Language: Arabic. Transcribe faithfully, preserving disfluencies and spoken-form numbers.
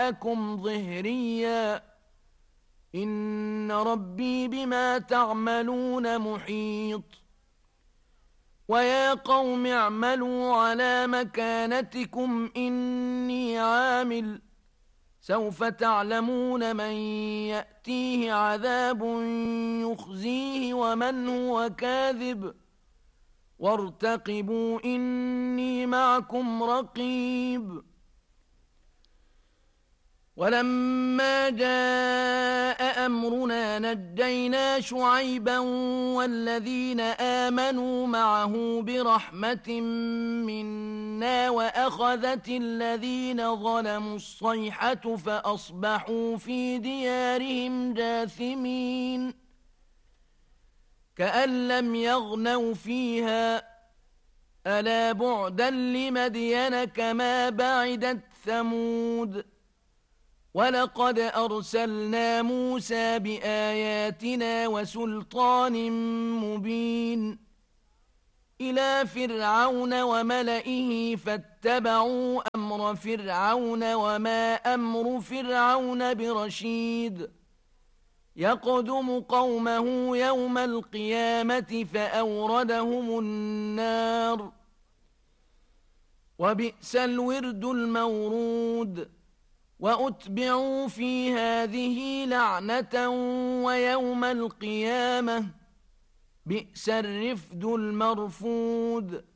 وراءكم ظهريا إن ربي بما تعملون محيط ويا قوم اعملوا على مكانتكم إني عامل سوف تعلمون من يأتيه عذاب يخزيه ومن هو كاذب وارتقبوا إني معكم رقيب ولما جاء أمرنا نجينا شعيبا والذين آمنوا معه برحمة منا وأخذت الذين ظلموا الصيحة فأصبحوا في ديارهم جاثمين كأن لم يغنوا فيها ألا بعدا لمدين كما بعدت ثمود ولقد أرسلنا موسى بآياتنا وسلطان مبين إلى فرعون وملئه فاتبعوا أمر فرعون وما أمر فرعون برشيد يقدم قومه يوم القيامة فأوردهم النار وبئس الورد المورود وأتبعوا في هذه لعنة ويوم القيامة بئس الرفد المرفود